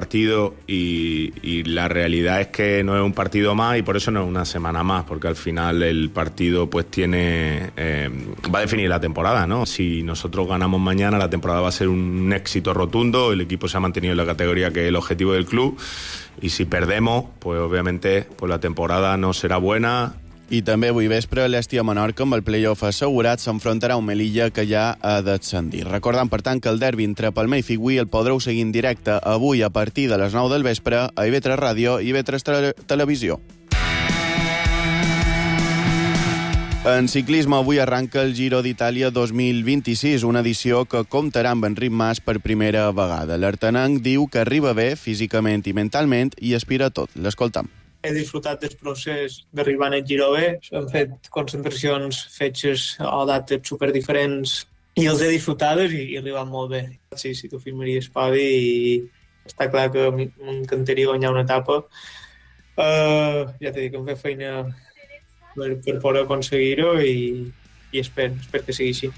partido y la realidad es que no es un partido más y por eso no es una semana más, porque al final el partido pues va a definir la temporada, ¿no? Si nosotros ganamos mañana, la temporada va a ser un éxito rotundo, el equipo se ha mantenido en la categoría que es el objetivo del club, y si perdemos, pues obviamente pues la temporada no serà buena. I també avui vespre l'Estia Menorca, amb el play-off assegurat, s'enfrontarà a un Melilla que ja ha descendit. Recordant, per tant, que el derbi entre Palma i Figui el podreu seguir en directe avui a partir de les 9 del vespre a IB3 Ràdio i IB3 Televisió. En ciclisme, avui arranca el Giro d'Itàlia 2026, una edició que comptarà amb Enric Mas per primera vegada. L'artenenc diu que arriba bé físicament i mentalment i aspira a tot. L'escoltam. He disfrutat del procés d'arribar al Giro bé. Hem fet concentracions, fetges o dates superdiferents i els he disfrutades i he arribat molt bé. Sí, tu firmaries podi i està clar que m'encantaria guanyar una etapa. Ja t'he dit que em fa feina per poder aconseguir-ho i espero que sigui així.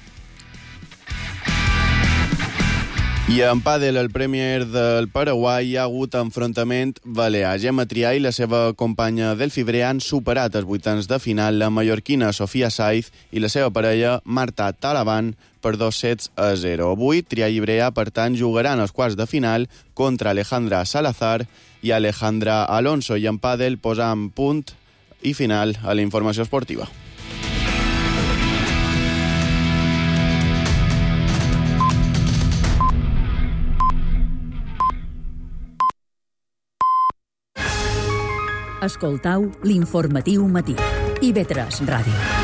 I en pàdel, el Premier del Paraguai, hi ha hagut enfrontament balear. Gemma Trià i la seva companya del Fibrer han superat els vuitens de final la mallorquina Sofia Saiz i la seva parella Marta Talaban per 2-0. Avui, Trià i Brea, per tant, jugaran els quarts de final contra Alejandra Salazar i Alejandra Alonso. I en pàdel posam punt i final a la informació esportiva. Escoltau l'informatiu matí. IB3 Ràdio.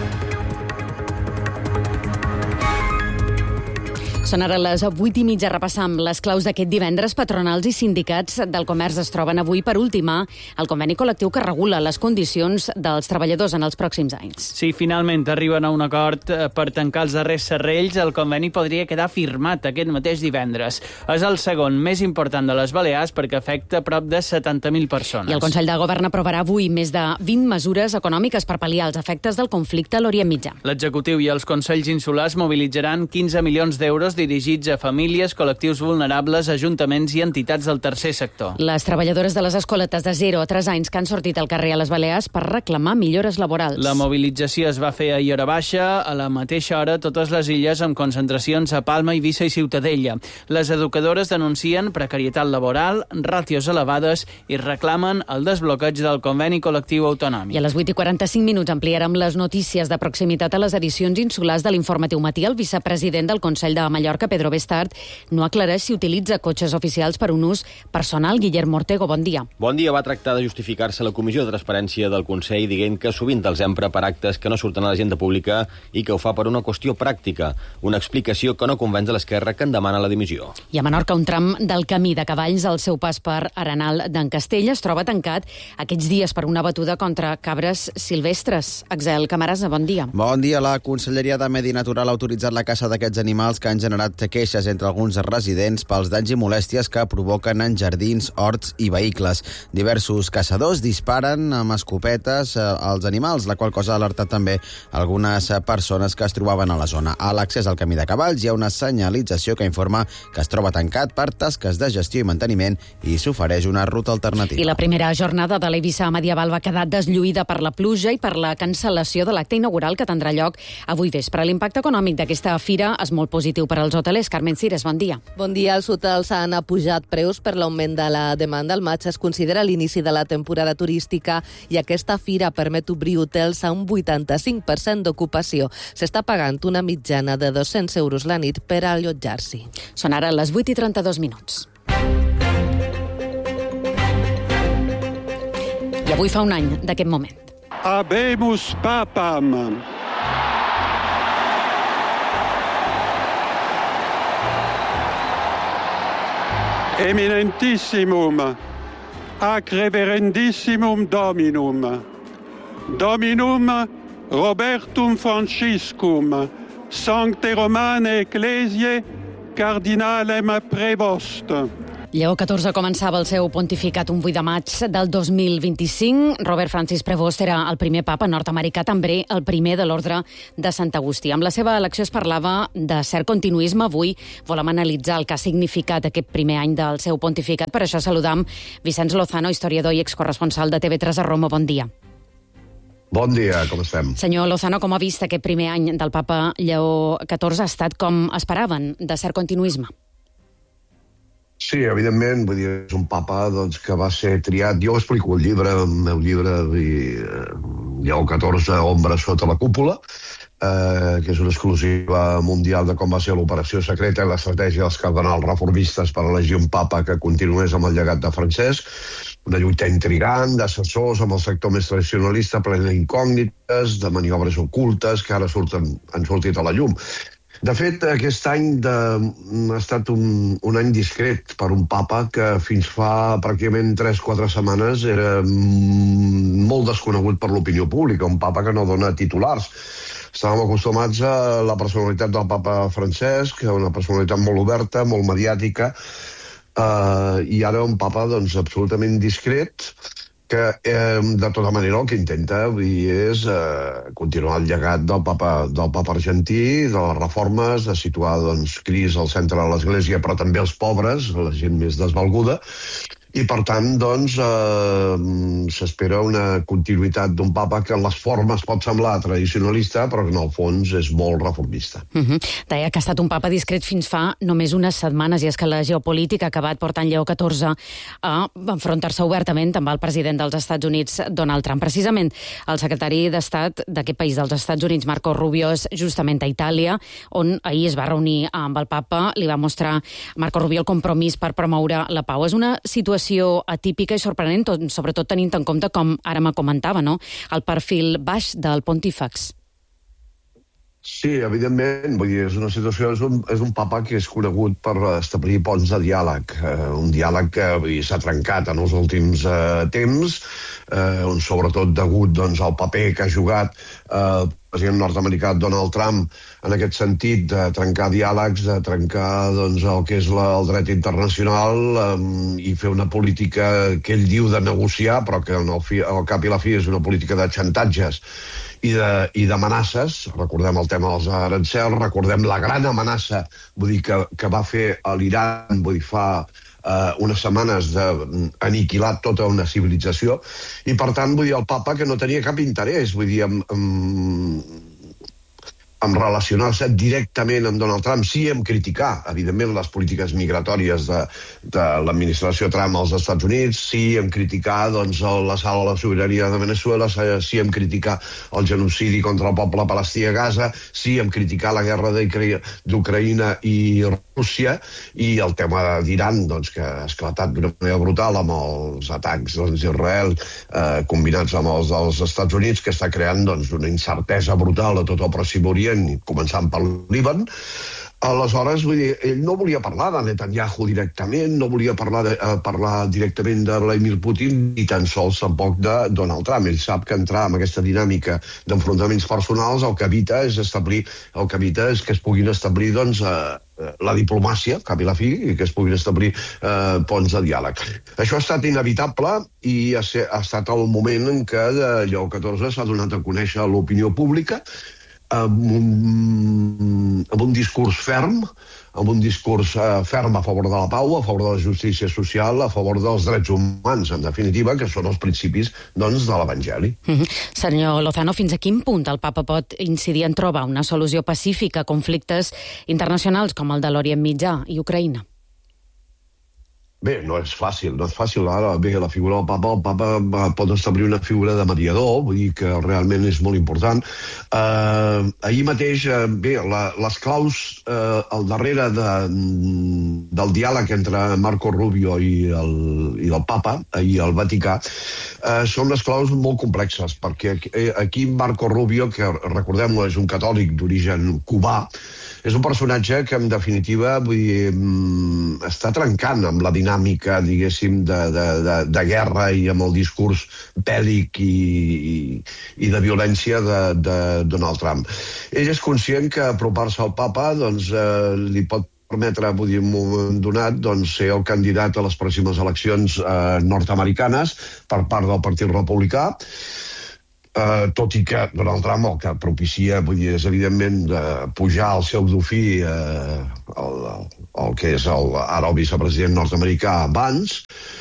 Són ara les 8:30, repassam les claus d'aquest divendres. Patronals i sindicats del comerç es troben avui per ultimar el conveni col·lectiu que regula les condicions dels treballadors en els pròxims anys. Si finalment arriben a un acord per tancar els darrers serrells, el conveni podria quedar firmat aquest mateix divendres. És el segon més important de les Balears perquè afecta prop de 70.000 persones. I el Consell de Govern aprovarà avui més de 20 mesures econòmiques per pal·liar els efectes del conflicte a l'Orient Mitjà. L'executiu i els consells insulars mobilitzaran 15 milions d'euros dirigits a famílies, col·lectius vulnerables, ajuntaments i entitats del tercer sector. Les treballadores de les escoletes de 0 a 3 anys que han sortit al carrer a les Balears per reclamar millores laborals. La mobilització es va fer ahir a hora baixa, a la mateixa hora totes les illes amb concentracions a Palma, Eivissa i Ciutadella. Les educadores denuncien precarietat laboral, ràtios elevades i reclamen el desbloqueig del conveni col·lectiu autonòmic. I a les 8:45 ampliarem les notícies de proximitat a les edicions insulars de l'Informatiu Matí. El vicepresident del Consell de Mallorca, Pedro Bestart, no aclareix si utilitza cotxes oficials per un ús personal. Guillermo Ortego, bon dia. Bon dia. Va tractar de justificar-se la Comissió de Transparència del Consell dient que sovint els empra per actes que no surten a l'agenda pública i que ho fa per una qüestió pràctica. Una explicació que no convenç a l'Esquerra, que en demana la dimissió. I a Menorca, un tram del camí de Cavalls al seu pas per Arenal d'en Castell es troba tancat aquests dies per una batuda contra cabres silvestres. Axel Camarasa, bon dia. Bon dia. La Conselleria de Medi Natural ha autoritzat la caça d'aquests animals que han generat queixes entre alguns residents pels danys i molèsties que provoquen en jardins, horts i vehicles. Diversos caçadors disparen amb escopetes als animals, la qual cosa ha alertat també algunes persones que es trobaven a la zona. A l'accés al camí de Cavalls hi ha una senyalització que informa que es troba tancat per tasques de gestió i manteniment i s'ofereix una ruta alternativa. I la primera jornada de l'Eivissa Medieval va quedar deslluïda per la pluja i per la cancel·lació de l'acte inaugural que tindrà lloc avui vespre. L'impacte econòmic d'aquesta fira és molt positiu per als hotelers. Carmen Cires, bon dia. Bon dia. Els hotels han apujat preus per l'augment de la demanda. El maig es considera l'inici de la temporada turística i aquesta fira permet obrir hotels a un 85% d'ocupació. S'està pagant una mitjana de 200 euros la nit per allotjar-s'hi. Són ara les 8:32. I avui fa un any d'aquest moment. Habemus papam. Eminentissimum, ac reverendissimum Dominum, Dominum Robertum Franciscum, Sancte Romane Ecclesiae, Cardinalem Prevost, Lleó XIV començava el seu pontificat un 8 de maig del 2025. Robert Francis Prevost era el primer papa nord-americà, també el primer de l'ordre de Sant Agustí. Amb la seva elecció es parlava de cert continuisme. Avui volem analitzar el que ha significat aquest primer any del seu pontificat. Per això saludam Vicenç Lozano, historiador i excorresponsal de TV3 a Roma. Bon dia. Bon dia, com estem? Senyor Lozano, com ha vist aquest primer any del papa Lleó XIV? Ha estat com esperaven, de cert continuisme? Sí, evidentment, vull dir, és un papa que va ser triat. Jo ho explico al llibre, el meu llibre, Lleó XIV, Ombra sota la cúpula, que és una exclusiva mundial de com va ser l'operació secreta i l'estratègia dels cardenals reformistes per elegir un papa que continués amb el llegat de Francesc, una lluita intrigant d'assessors amb el sector més tradicionalista, plena d'incògnites, de maniobres ocultes que ara han sortit a la llum. De fet, aquest any ha estat un any discret per un papa que fins fa pràcticament 3-4 setmanes era molt desconegut per l'opinió pública, un papa que no dona titulars. Estàvem acostumats a la personalitat del papa Francesc, una personalitat molt oberta, molt mediàtica, i ara un papa absolutament discret, que de tota manera el que intenta és continuar el llegat del papa argentí, de les reformes, de situar Crist al centre de l'Església, però també els pobres, la gent més desvalguda, i per tant s'espera una continuïtat d'un papa que en les formes pot semblar tradicionalista, però que en el fons és molt reformista. Deia que ha estat un papa discret fins fa només unes setmanes, i és que la geopolítica ha acabat portant Lleó XIV a enfrontar-se obertament amb el president dels Estats Units, Donald Trump. Precisament el secretari d'Estat d'aquest país dels Estats Units, Marco Rubio, és justament a Itàlia, on ahir es va reunir amb el papa. Li va mostrar Marco Rubio el compromís per promoure la pau. És una situació atípica i sorprenent, sobretot tenint en compte, com ara me comentava, no?, el perfil baix del pontífex. Sí, evidentment, vull dir, és una situació, és un papa que és conegut per establir ponts de diàleg, un diàleg que s'ha trencat en els últims temps, sobretot degut al paper que ha jugat el president nord-americà Donald Trump en aquest sentit de trencar diàlegs, de trencar el que és el dret internacional i fer una política que ell diu de negociar, però que al cap i la fi és una política de xantatges i d'amenaces. Recordem el tema dels arancels, recordem la gran amenaça que va fer a l'Iran fa unes setmanes d'aniquilar tota una civilització, i per tant el papa que no tenia cap interès en relacionar-se directament amb Donald Trump, sí en criticar, evidentment, les polítiques migratòries de l'administració Trump als Estats Units, sí en criticar l'assalt a la sobirania de Venezuela, sí en criticar el genocidi contra el poble palestí a Gaza, sí en criticar la guerra d'Ucraïna i Rússia, i el tema d'Iran, que ha esclatat d'una manera brutal amb els atacs d'Israel combinats amb els dels Estats Units, que està creant una incertesa brutal a tot el Pròxim Orient, començant pel Líban. Aleshores, ell no volia parlar de Netanyahu directament, no volia parlar directament de Vladimir Putin, ni tan sols tampoc de Donald Trump. Ell sap que entrar en aquesta dinàmica d'enfrontaments personals el que evita és que es puguin establir la diplomàcia, cap i la fi, i que es puguin establir ponts de diàleg. Això ha estat inevitable i ha estat el moment en què Lleó XIV s'ha donat a conèixer a l'opinió pública amb un discurs ferm, a favor de la pau, a favor de la justícia social, a favor dels drets humans, en definitiva, que són els principis de l'Evangeli. Senyor Lozano, fins a quin punt el papa pot incidir en trobar una solució pacífica a conflictes internacionals com el de l'Orient Mitjà i Ucraïna? Bé, no és fàcil. Ara, la figura del papa, el papa pot establir una figura de mediador, vull dir que realment és molt important. Ahir mateix, les claus al darrere del diàleg entre Marco Rubio i el papa, i el Vaticà, són les claus molt complexes, perquè aquí Marco Rubio, que recordem-ho, és un catòlic d'origen cubà, és un personatge que, en definitiva, està trencant amb la dinàmica, diguéssim, de guerra i amb el discurs bèl·lic i de violència de Donald Trump. Ell és conscient que apropar-se al papa li pot permetre, vull dir, en un moment donat, doncs, ser el candidat a les pròximes eleccions nord-americanes per part del Partit Republicà, tot i que Donald Trump el que propicia, vull dir, és evidentment pujar al seu dofí el que és ara el vicepresident nord-americà abans,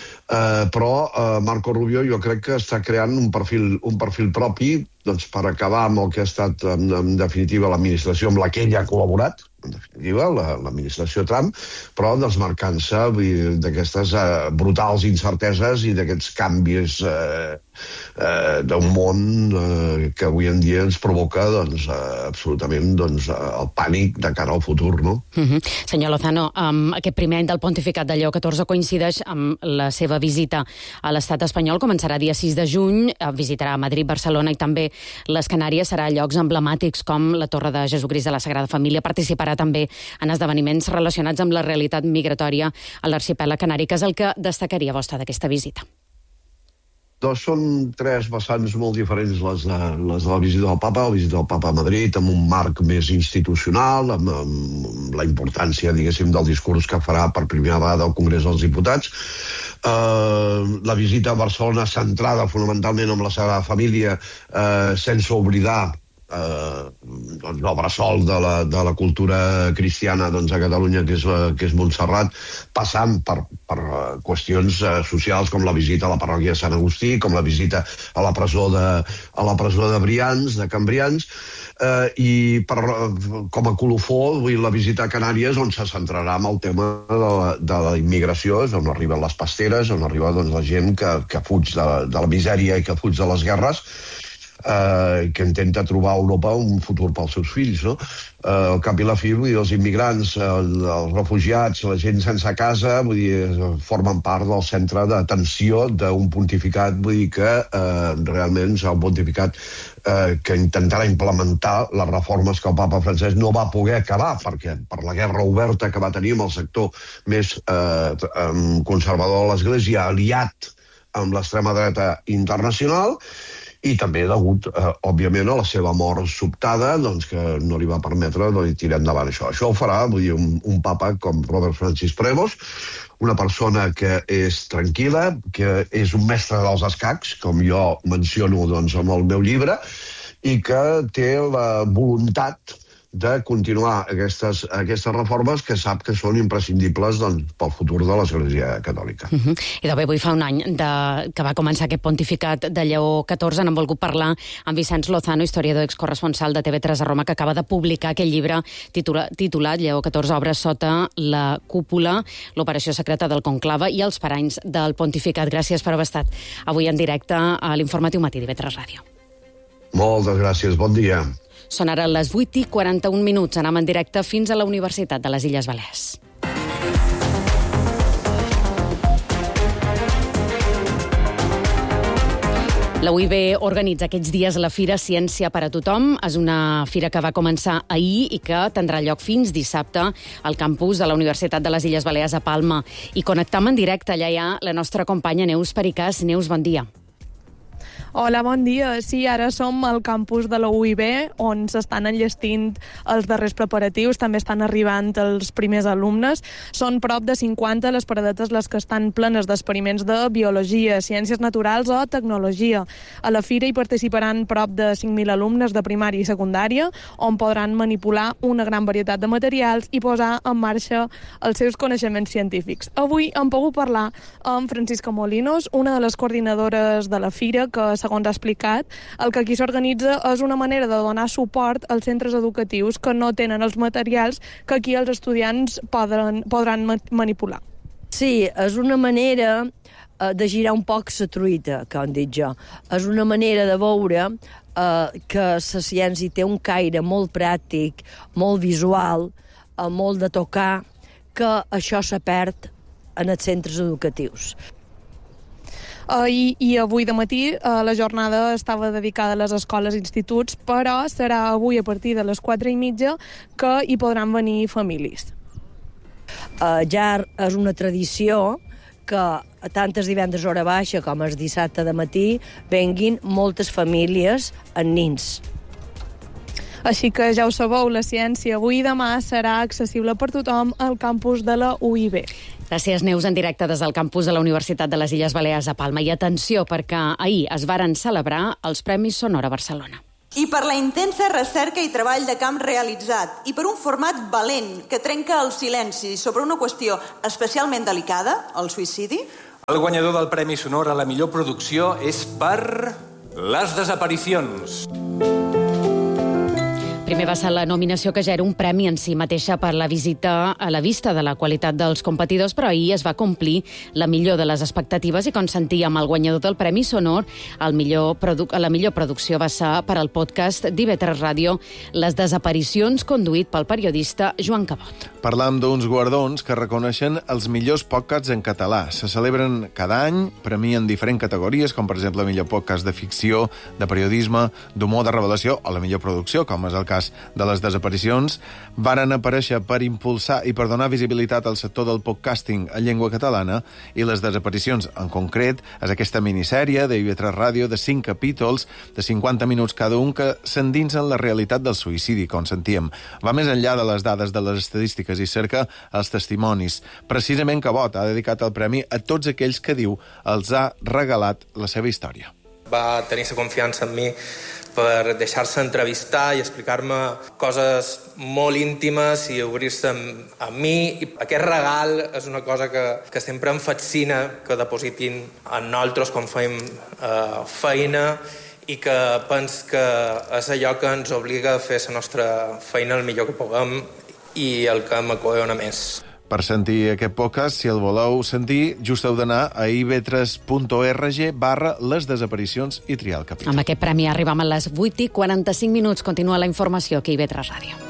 però Marco Rubio jo crec que està creant un perfil propi doncs, per acabar amb el que ha estat, en definitiva, l'administració amb la que ell ha col·laborat, en definitiva, l'administració Trump, però desmarcant-se d'aquestes brutals incerteses i d'aquests canvis d'un món que avui en dia ens provoca absolutament el pànic de cara al futur, no? Senyor Lozano, aquest primer any del pontificat de Lleó XIV coincideix amb la seva visita a l'estat espanyol. Començarà dia 6 de juny, visitarà Madrid, Barcelona i també les Canàries. Serà a llocs emblemàtics com la Torre de Jesucrist de la Sagrada Família. Participarà també en esdeveniments relacionats amb la realitat migratòria a l'arxipèlag canari. Què és el que destacaria vostè d'aquesta visita? Doncs són tres vessants molt diferents les de la visita del Papa. La visita del Papa a Madrid amb un marc més institucional, amb la importància, diguéssim, del discurs que farà per primera vegada al Congrés dels Diputats. La visita a Barcelona centrada fonamentalment en la Sagrada Família, sense oblidar el bressol de la cultura cristiana a Catalunya, que és Montserrat, passant per qüestions socials com la visita a la parròquia de Sant Agustí, com la visita a la presó de Brians, de Can Brians, i com a colofó, la visita a Canàries, on se centrarà en el tema de la immigració, és on arriben les pasteres, on arriba la gent que fuig de la misèria i que fuig de les guerres, que intenta trobar a Europa un futur pels seus fills, no? Al cap i la fi, els immigrants, els refugiats, la gent sense casa, formen part del centre d'atenció d'un pontificat, que realment serà un pontificat que intentarà implementar les reformes que el papa Francesc no va poder acabar, perquè per la guerra oberta que va tenir amb el sector més conservador de l'Església, aliat amb l'extrema dreta internacional, i també degut, òbviament, a la seva mort sobtada, que no li va permetre tirar endavant això. Això ho farà un papa com Robert Francis Prevost, una persona que és tranquil·la, que és un mestre dels escacs, com jo menciono en el meu llibre, i que té la voluntat de continuar aquestes reformes que sap que són imprescindibles pel futur de l'Església Catòlica. I de bé, avui fa un any que va començar aquest pontificat de Lleó XIV. N'hem volgut parlar amb Vicenç Lozano, historiador excorresponsal de TV3 a Roma, que acaba de publicar aquell llibre titulat Lleó XIV, obres sota la cúpula, l'operació secreta del conclave i els paranys del pontificat. Gràcies per haver estat avui en directe a l'Informatiu Matí d'IV3 Ràdio. Moltes gràcies, bon dia. Són ara les 8:41. Anem en directe fins a la Universitat de les Illes Balears. La UIB organitza aquests dies la Fira Ciència per a tothom. És una fira que va començar ahir i que tindrà lloc fins dissabte al campus de la Universitat de les Illes Balears a Palma. I connectam en directe, allà hi ha la nostra companya Neus Pericàs. Neus, bon dia. Hola, bon dia. Sí, ara som al campus de la UIB, on s'estan enllestint els darrers preparatius, també estan arribant els primers alumnes. Són prop de 50 les paradetes les que estan plenes d'experiments de biologia, ciències naturals o tecnologia. A la fira hi participaran prop de 5.000 alumnes de primària i secundària, on podran manipular una gran varietat de materials i posar en marxa els seus coneixements científics. Avui hem pogut parlar amb Francisca Molinos, una de les coordinadores de la fira, que segons ha explicat, el que aquí s'organitza és una manera de donar suport als centres educatius que no tenen els materials que aquí els estudiants podran manipular. Sí, és una manera de girar un poc la truita, que han dit jo. És una manera de veure que la ciència té un caire molt pràctic, molt visual, molt de tocar, que això se perd en els centres educatius. I avui de matí la jornada estava dedicada a les escoles i instituts, però serà avui a partir de les 4:30 que hi podran venir famílies. Ja és una tradició que tant els divendres hora baixa com els dissabte de matí venguin moltes famílies amb nins. Així que ja ho sabeu, la ciència avui i demà serà accessible per tothom al campus de la UIB. Gràcies, Neus, en directe des del campus de la Universitat de les Illes Balears a Palma. I atenció, perquè ahir es varen celebrar els Premis Sonora Barcelona. I per la intensa recerca i treball de camp realitzat, i per un format valent que trenca el silenci sobre una qüestió especialment delicada, el suïcidi. El guanyador del Premi Sonora a la millor producció és per Les desaparicions. Primer va ser la nominació, que ja era un premi en si mateixa per la visita a la vista de la qualitat dels competidors, però ahir es va complir la millor de les expectatives i, com sentíem, el guanyador del Premi Sonor, la millor producció va ser per al podcast d'IV3 Ràdio, Les desaparicions, conduït pel periodista Joan Cabot. Parlam d'uns guardons que reconeixen els millors podcasts en català. Se celebren cada any, premien diferents categories, com per exemple el millor podcast de ficció, de periodisme, d'humor, de revelació o la millor producció, com és el cas de Les desaparicions. Varen aparèixer per impulsar i per donar visibilitat al sector del podcasting en llengua catalana, i Les desaparicions, en concret, és aquesta minissèrie de IV3 Ràdio de 5 capítols de 50 minuts cada un que s'endinsen la realitat del suïcidi, com sentíem. Va més enllà de les dades de les estadístiques i cerca els testimonis. Precisament Cabot ha dedicat el premi a tots aquells que diu els ha regalat la seva història. Va tenir la confiança en mi per deixar-se entrevistar i explicar-me coses molt íntimes i obrir-se a mi. I aquest regal és una cosa que sempre em fascina, que depositin en nosaltres quan fem feina, i que pens que és allò que ens obliga a fer la nostra feina el millor que puguem i el que m'acollona més. Per sentir aquest podcast, si el voleu sentir, just heu d'anar a iv3.org/les desaparicions i triar el capítol. Amb aquest premi arribem a les 8:45. Continua la informació aquí a IV3 Ràdio.